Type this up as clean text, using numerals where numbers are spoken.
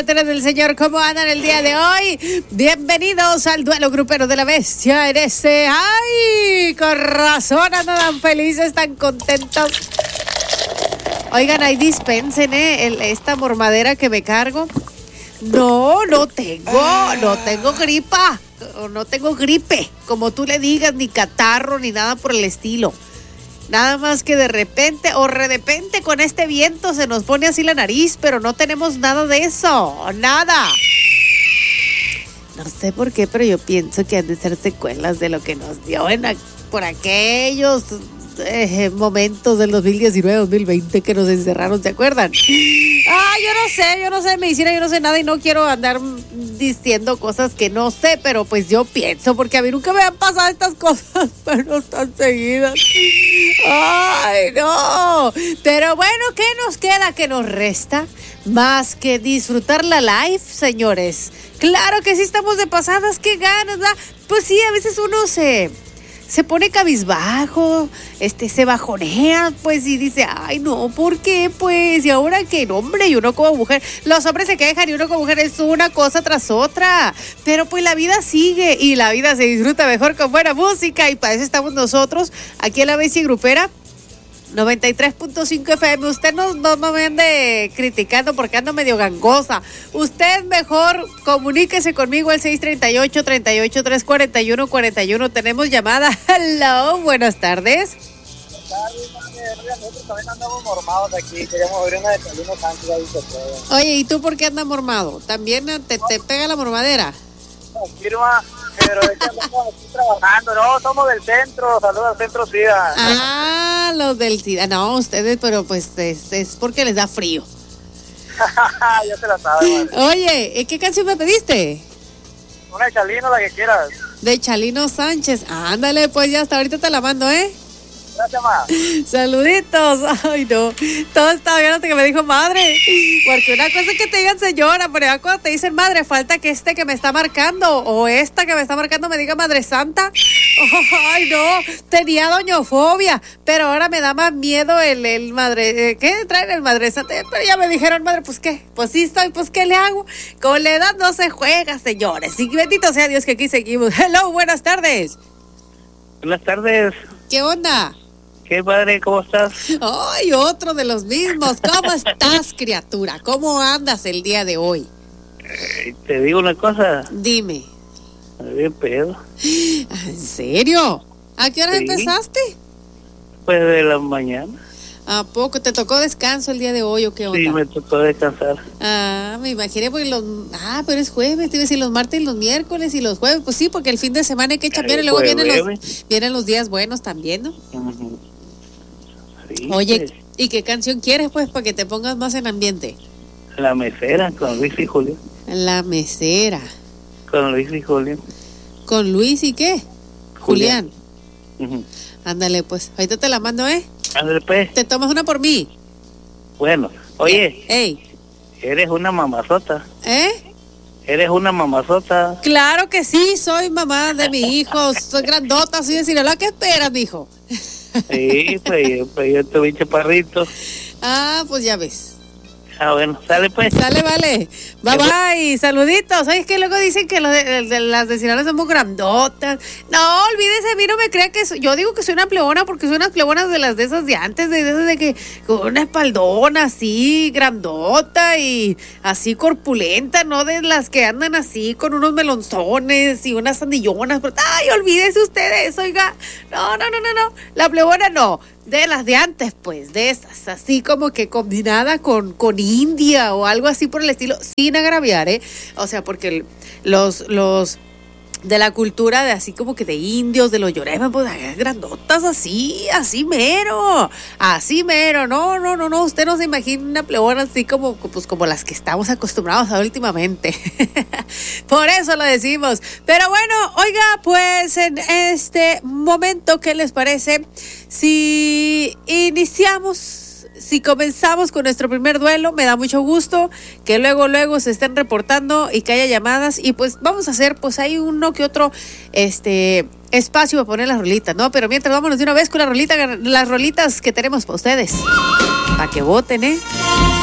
criaturas del Señor, ¿cómo andan el día de hoy? Bienvenidos al duelo grupero de la bestia en este... ¡Ay! Con razón andan tan felices, tan contentos. Oigan, ahí dispensen, esta mormadera que me cargo. No tengo gripa. No tengo gripe, como tú le digas, ni catarro, ni nada por el estilo. Nada más que de repente con este viento se nos pone así la nariz, pero no tenemos nada de eso, nada. No sé por qué, pero yo pienso que han de ser secuelas de lo que nos dio por aquellos momentos del 2019-2020 que nos encerraron, ¿se acuerdan? Yo no sé medicina, yo no sé nada y no quiero andar diciendo cosas que no sé, pero pues yo pienso, porque a mí nunca me han pasado estas cosas, pero tan seguidas. ¡Ay, no! Pero bueno, ¿qué nos queda? ¿Qué nos resta? Más que disfrutar la life, señores. Claro que sí estamos de pasadas, qué ganas, ¿verdad? Pues sí, a veces uno se pone cabizbajo, se bajonea, pues, y dice, ay, no, ¿por qué? Pues, y ahora que, no, hombre, y uno como mujer, los hombres se quejan y uno como mujer es una cosa tras otra, pero pues la vida sigue y la vida se disfruta mejor con buena música y para eso estamos nosotros, aquí en la Bestia Grupera, 93.5 FM. Usted no me ande criticando porque ando medio gangosa. Usted mejor comuníquese conmigo al 638-341-41. Tenemos llamada. Hello, buenas tardes. Nosotros también andamos mormados aquí. Queríamos ver una de Chalino Sánchez ahí se puede. Oye, ¿y tú por qué andas mormado? ¿También te pega la mormadera? Firma, pero es que andamos aquí trabajando. No, somos del centro. Saludos al centro SIDA. Ah, los del SIDA. No, ustedes, pero pues es porque les da frío. Ya se la sabe, madre. Oye, ¿qué canción me pediste? Una de Chalino, la que quieras. De Chalino Sánchez. Ándale, pues ya hasta ahorita te la mando, ¿eh? Gracias, ma. Saluditos. Ay, no. Todo estaba bien hasta que me dijo madre. Porque una cosa es que te digan señora, pero ya cuando te dicen madre, falta que que me está marcando o esta que me está marcando me diga madre santa. Ay, no. Tenía doñofobia, pero ahora me da más miedo el madre. ¿Qué traen el madre santa? Pero ya me dijeron madre, pues qué. Pues sí estoy, pues qué le hago. Con la edad no se juega, señores. Y bendito sea Dios que aquí seguimos. Hello, buenas tardes. Buenas tardes. ¿Qué onda? ¿Qué padre? ¿Cómo estás? Ay, otro de los mismos. ¿Cómo estás, criatura? ¿Cómo andas el día de hoy? Te digo una cosa. Dime. Bien pedo. ¿En serio? ¿A qué hora empezaste? Pues de la mañana. ¿A poco? ¿Te tocó descanso el día de hoy o qué onda? Sí, me tocó descansar. Ah, me imaginé porque pero es jueves, te iba a decir los martes y los miércoles y los jueves. Pues sí, porque el fin de semana hay que chambear y luego vienen los días buenos también, ¿no? Uh-huh. Sí, oye, pues. ¿Y qué canción quieres, pues, para que te pongas más en ambiente? La mesera, con Luis y Julián. La mesera. Con Luis y Julián. ¿Con Luis y qué? Julián. Uh-huh. Ándale, pues, ahorita te la mando, ¿eh? Ándale, pues. ¿Te tomas una por mí? Bueno, oye. Ey. Eres una mamazota. ¿Eh? Eres una mamazota. Claro que sí, soy mamá de mi hijo, soy grandota, soy de Sinaloa. ¿Qué esperas, mijo? Sí, pues yo tuve chaparrito. Ah, pues ya ves. Ah, bueno, sale pues. Sale, vale. Bye, bye. Saluditos. ¿Sabes que luego dicen que las de Sinaloa son muy grandotas? No, olvídese, a mí no me crea que yo digo que soy una plebona porque soy unas plebonas de las de esas de antes, de esas de que con una espaldona así, grandota y así corpulenta, no de las que andan así con unos melonzones y unas sandillonas. Ay, olvídese ustedes, oiga. No. La plebona no. De las de antes, pues, de esas, así como que combinada con India o algo así por el estilo, sin agraviar, o sea, porque los de la cultura de así como que de indios, de los yoremas, pues grandotas así mero, no, usted no se imagina una plebona así como las que estamos acostumbrados a últimamente, por eso lo decimos, pero bueno, oiga, pues en este momento, ¿qué les parece si comenzamos con nuestro primer duelo? Me da mucho gusto que luego se estén reportando y que haya llamadas y pues vamos a hacer pues hay uno que otro espacio para poner las rolitas, ¿no? Pero mientras vámonos de una vez con las rolitas que tenemos para ustedes, para que voten,